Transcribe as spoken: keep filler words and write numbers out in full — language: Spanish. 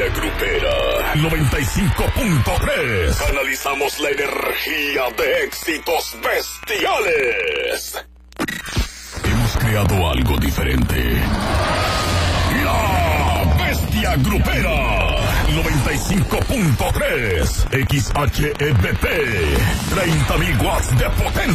Grupera noventa y cinco punto tres. Analizamos la energía de éxitos bestiales. Hemos creado algo diferente. La Bestia Grupera noventa y cinco punto tres. X H E B P. treinta mil watts de potencia.